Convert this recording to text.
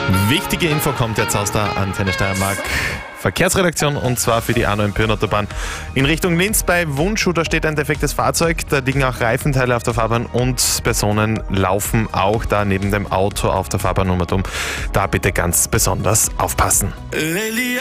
Wichtige Info kommt jetzt aus der Antenne Steiermark Verkehrsredaktion, und zwar für die A9 Pirnautaubahn in Richtung Linz bei Wundschuh. Da steht ein defektes Fahrzeug, da liegen auch Reifenteile auf der Fahrbahn und Personen laufen auch da neben dem Auto auf der Fahrbahn um. Da bitte ganz besonders aufpassen.